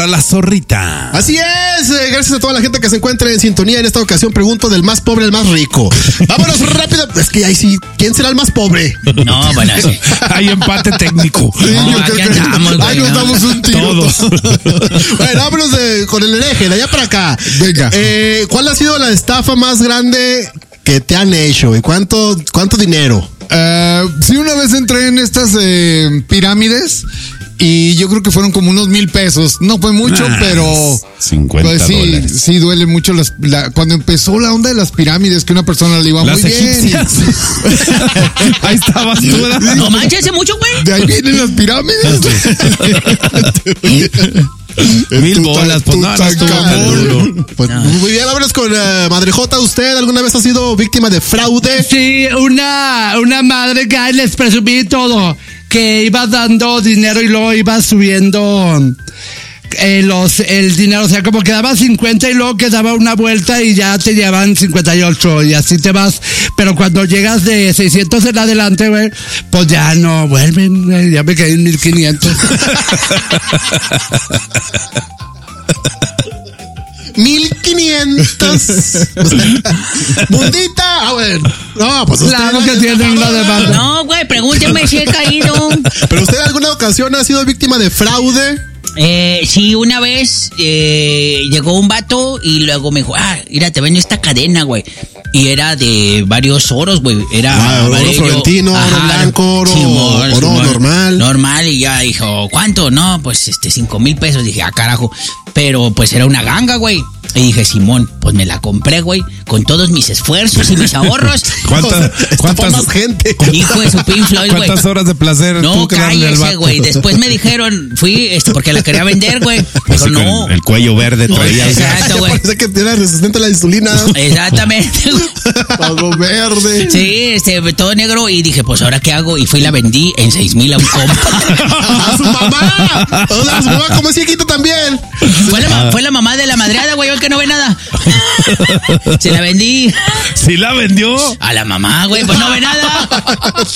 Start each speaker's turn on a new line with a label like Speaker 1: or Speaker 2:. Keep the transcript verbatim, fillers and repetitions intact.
Speaker 1: La zorrita.
Speaker 2: Así es, eh, gracias a toda la gente que se encuentra en sintonía. En esta ocasión pregunto del más pobre al más rico. Vámonos rápido. Es que ahí sí, ¿quién será el más pobre?
Speaker 3: No, bueno, sí.
Speaker 1: Hay empate técnico.
Speaker 2: Sí,
Speaker 3: No,
Speaker 2: yo
Speaker 3: aquí
Speaker 2: creo que
Speaker 3: andamos, güey,
Speaker 2: ahí nos
Speaker 3: no.
Speaker 2: damos un tiro.
Speaker 1: Todos.
Speaker 2: Bueno, vámonos de, con el hereje, de allá para acá.
Speaker 1: Venga.
Speaker 2: Eh, ¿Cuál ha sido la estafa más grande que te han hecho? ¿Y cuánto, cuánto dinero?
Speaker 4: Uh, sí, una vez entré en estas eh, pirámides y yo creo que fueron como unos mil pesos. No fue mucho,
Speaker 1: Ah,
Speaker 4: pero
Speaker 1: cincuenta
Speaker 4: pues sí,
Speaker 1: dólares.
Speaker 4: sí duele mucho las, la, cuando empezó la onda de las pirámides, que una persona le iba
Speaker 1: Las
Speaker 4: muy bien.
Speaker 1: egipcias. Ahí estabas tú, ¿verdad?
Speaker 3: No manches, hace mucho, güey.
Speaker 4: De ahí vienen las pirámides.
Speaker 1: Mil
Speaker 4: Tuta-
Speaker 1: bolas, pues no, no estuvo tan
Speaker 4: Tutankamón.
Speaker 1: duro.
Speaker 2: Pues
Speaker 3: No.
Speaker 2: muy bien, vámonos con uh, Madre Jota. ¿Usted alguna vez ha sido víctima de fraude?
Speaker 5: Sí, una, una madre que ay, les presumí todo, que iba dando dinero y luego iba subiendo eh, los, el dinero, o sea, como que daba cincuenta y luego que daba una vuelta y ya te llevan cincuenta y ocho y así te vas, pero cuando llegas de seiscientos en adelante, güey, pues ya no vuelven, güey, ya me quedé en mil quinientos.
Speaker 2: Mil quinientos. Mundita. A ver. No, pues usted.
Speaker 5: Claro que tienen una demanda.
Speaker 3: No, güey, pregúnteme si he caído.
Speaker 2: ¿Pero usted en alguna ocasión ha sido víctima de fraude?
Speaker 3: Eh, sí, una vez eh, llegó un vato y luego me dijo, ah, mira, te vendo esta cadena, güey. Y era de varios oros, güey. Era
Speaker 2: Ah, oro
Speaker 3: amarillo.
Speaker 2: florentino, oro blanco, oro-
Speaker 3: Simón,
Speaker 2: oro
Speaker 3: Simón.
Speaker 2: normal.
Speaker 3: Normal, y ya dijo, ¿cuánto? No, pues este, cinco mil pesos. Dije, ah, carajo. Pero pues era una ganga, güey. Y dije, Simón, pues me la compré, güey, con todos mis esfuerzos y mis ahorros.
Speaker 1: ¿Cuántas,
Speaker 2: Estafó
Speaker 1: cuántas,
Speaker 2: más gente.
Speaker 3: Hijo de su Pink Floyd, güey.
Speaker 1: cuántas horas de placer
Speaker 3: No,
Speaker 1: tuvo que darle al
Speaker 3: cállese,
Speaker 1: vato?
Speaker 3: güey. Después me dijeron, fui, este, porque la quería vender, güey.
Speaker 1: Pues
Speaker 3: Pero
Speaker 1: sí,
Speaker 3: no.
Speaker 1: con el cuello verde traía.
Speaker 3: Exacto, güey.
Speaker 2: Parece que tiene resistente a la insulina.
Speaker 3: Exactamente, güey.
Speaker 2: Todo verde.
Speaker 3: Sí, este, todo negro. Y dije, pues, ¿ahora qué hago? Y fui y la vendí en seis mil a un compa.
Speaker 2: ¡A su mamá! O sea, su mamá como es chiquito también.
Speaker 3: Fue la, ma- fue la mamá de la madreada, güey, hoy que no ve nada. Se la vendí
Speaker 1: ¿Sí la vendió?
Speaker 3: a la mamá, güey, pues no ve nada.